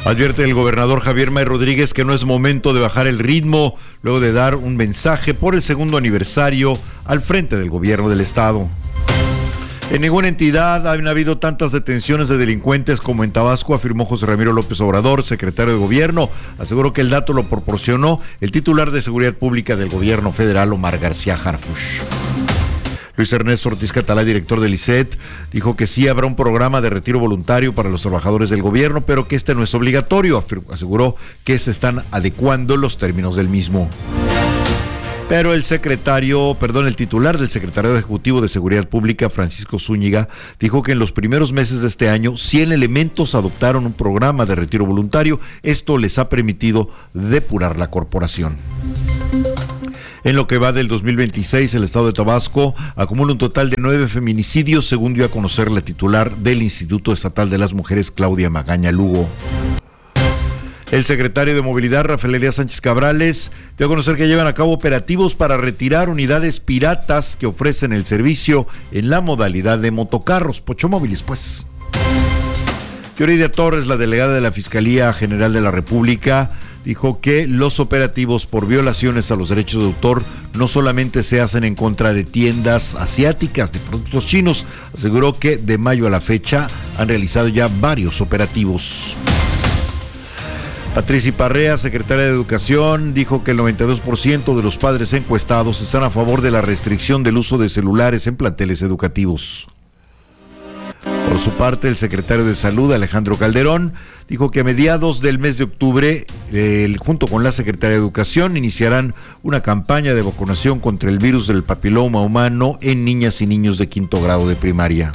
Advierte el gobernador Javier May Rodríguez que no es momento de bajar el ritmo luego de dar un mensaje por el segundo aniversario al frente del gobierno del estado. En ninguna entidad han habido tantas detenciones de delincuentes como en Tabasco, afirmó José Ramiro López Obrador, secretario de gobierno. Aseguró que el dato lo proporcionó el titular de Seguridad Pública del gobierno federal, Omar García Harfuch. Luis Ernesto Ortiz Catalá, director del ICET, dijo que sí habrá un programa de retiro voluntario para los trabajadores del gobierno, pero que este no es obligatorio. Aseguró que se están adecuando los términos del mismo. Pero el titular del Secretariado Ejecutivo de Seguridad Pública, Francisco Zúñiga, dijo que en los primeros meses de este año, 100 elementos adoptaron un programa de retiro voluntario. Esto les ha permitido depurar la corporación. En lo que va del 2026, el estado de Tabasco acumula un total de 9 feminicidios, según dio a conocer la titular del Instituto Estatal de las Mujeres, Claudia Magaña Lugo. El secretario de Movilidad, Rafael Elías Sánchez Cabrales, dio a conocer que llevan a cabo operativos para retirar unidades piratas que ofrecen el servicio en la modalidad de motocarros, pochomóviles, pues. Yuridia Torres, la delegada de la Fiscalía General de la República, dijo que los operativos por violaciones a los derechos de autor no solamente se hacen en contra de tiendas asiáticas de productos chinos. Aseguró que de mayo a la fecha han realizado ya varios operativos. Patricia Parrea, secretaria de Educación, dijo que el 92% de los padres encuestados están a favor de la restricción del uso de celulares en planteles educativos. Por su parte, el secretario de Salud, Alejandro Calderón, dijo que a mediados del mes de octubre, junto con la Secretaría de Educación, iniciarán una campaña de vacunación contra el virus del papiloma humano en niñas y niños de 5º grado de primaria.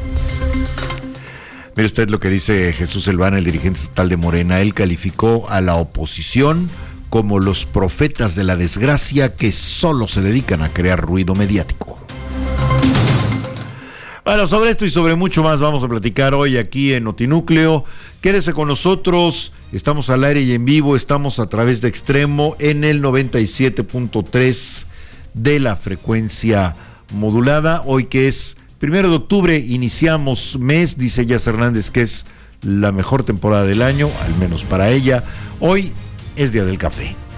Mire usted lo que dice Jesús Elván, el dirigente estatal de Morena. Él calificó a la oposición como los profetas de la desgracia que solo se dedican a crear ruido mediático. Bueno, sobre esto y sobre mucho más vamos a platicar hoy aquí en Notinúcleo. Quédese con nosotros, estamos al aire y en vivo, estamos a través de Extremo en el 97.3 de la frecuencia modulada. Hoy que es 1 de octubre, iniciamos mes, dice Jazz Hernández que es la mejor temporada del año, al menos para ella. Hoy es Día del Café.